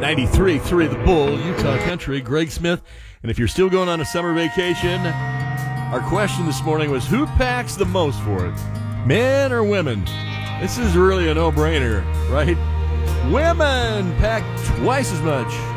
93.3 The Bull, Utah Country, Greg Smith. And if you're still going on a summer vacation, our question this morning was, who packs the most for it? Men or women? This is really a no-brainer, right? Women pack twice as much.